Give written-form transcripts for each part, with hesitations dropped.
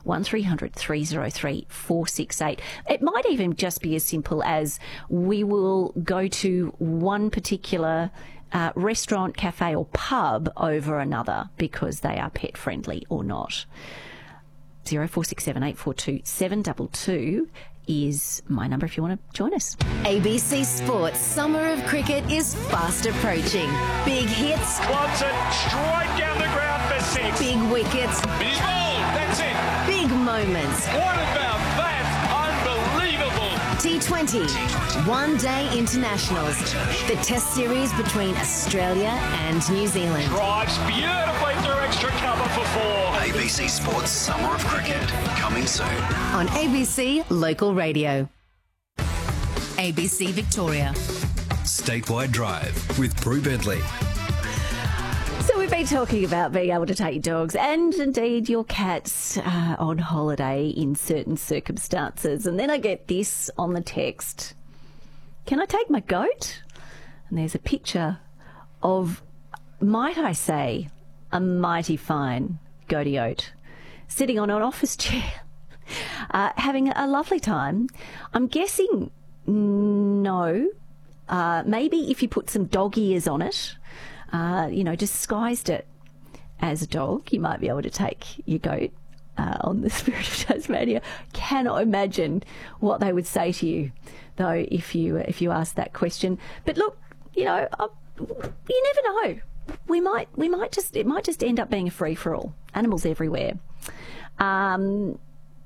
1300 303 468. It might even just be as simple as we will go to one particular restaurant, cafe or pub over another because they are pet friendly or not. 0467 842 722 is my number if you want to join us. ABC Sports Summer of Cricket is fast approaching. Big hits. Watson straight down the ground for 6. Big wickets. He's bowled. That's it. Big moments. What about that? Unbelievable. T20. One-day internationals. The test series between Australia and New Zealand. Drives beautifully through extra cover for 4. ABC Sports Summer of Cricket, coming soon. On ABC Local Radio. ABC Victoria. Statewide Drive with Prue Bentley. So we've been talking about being able to take your dogs and indeed your cats on holiday in certain circumstances. And then I get this on the text. Can I take my goat? And there's a picture of, might I say, a mighty fine goaty oat sitting on an office chair, having a lovely time. I'm guessing no. Maybe if you put some dog ears on it, disguised it as a dog, you might be able to take your goat on the Spirit of Tasmania. Cannot imagine what they would say to you, though, if you ask that question. But look, you never know. It might just end up being a free for all. Animals everywhere. Gordon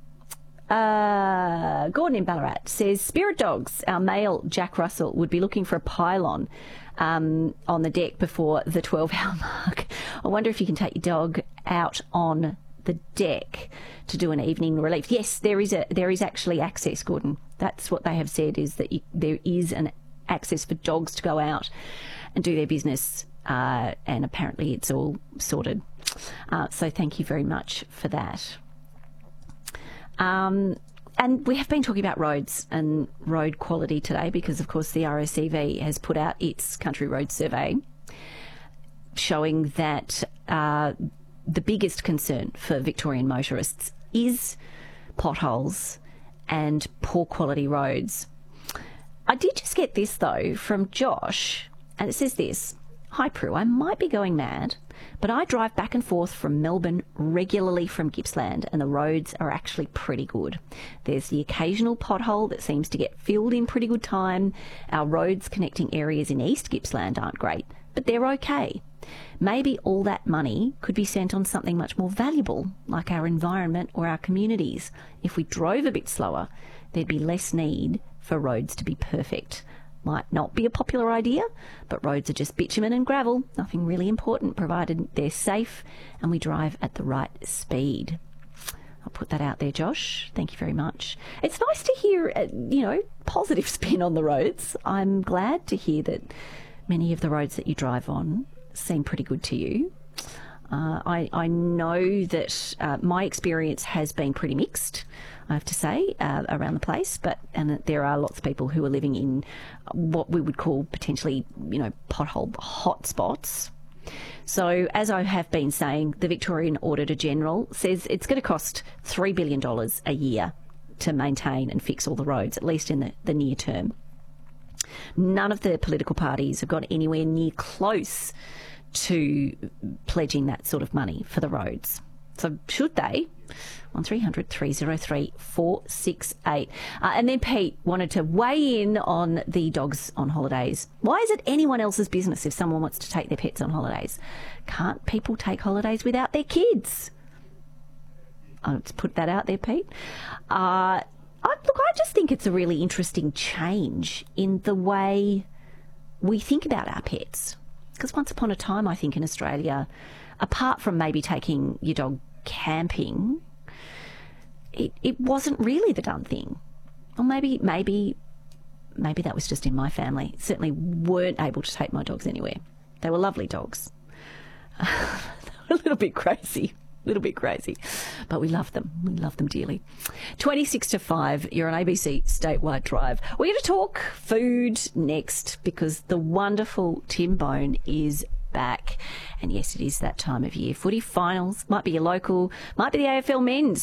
in Ballarat says, Spirit Dogs, our male Jack Russell, would be looking for a pylon on the deck before the 12-hour mark. I wonder if you can take your dog out on the deck to do an evening relief. Yes, there is actually access, Gordon. That's what they have said, is that there is an access for dogs to go out and do their business, and apparently it's all sorted. So thank you very much for that. And we have been talking about roads and road quality today because, of course, the RACV has put out its country road survey showing that the biggest concern for Victorian motorists is potholes and poor quality roads. I did just get this, though, from Josh, and it says this. Hi, Prue, I might be going mad, but I drive back and forth from Melbourne regularly from Gippsland, and the roads are actually pretty good. There's the occasional pothole that seems to get filled in pretty good time. Our roads connecting areas in East Gippsland aren't great, but they're okay. Maybe all that money could be spent on something much more valuable, like our environment or our communities. If we drove a bit slower, there'd be less need for roads to be perfect. Might not be a popular idea, but roads are just bitumen and gravel, nothing really important, provided they're safe and we drive at the right speed. I'll put that out there, Josh. Thank you very much. It's nice to hear, positive spin on the roads. I'm glad to hear that many of the roads that you drive on seem pretty good to you. I know that my experience has been pretty mixed, I have to say, around the place, and there are lots of people who are living in what we would call potentially, pothole hotspots. So, as I have been saying, the Victorian Auditor General says it's going to cost $3 billion a year to maintain and fix all the roads, at least in the near term. None of the political parties have got anywhere near close to pledging that sort of money for the roads. So should they? 1300 303 468. And then Pete wanted to weigh in on the dogs on holidays. Why is it anyone else's business if someone wants to take their pets on holidays? Can't people take holidays without their kids? I'll just put that out there, Pete. I just think it's a really interesting change in the way we think about our pets. Because once upon a time, I think in Australia, apart from maybe taking your dog camping, it wasn't really the done thing. Or maybe that was just in my family. Certainly weren't able to take my dogs anywhere. They were lovely dogs. They were a little bit crazy, but we love them. We love them dearly. 26 to 5, you're on ABC Statewide Drive. We're going to talk food next because the wonderful Tim Bone is back. And yes, it is that time of year. Footy finals, might be your local, might be the AFL men's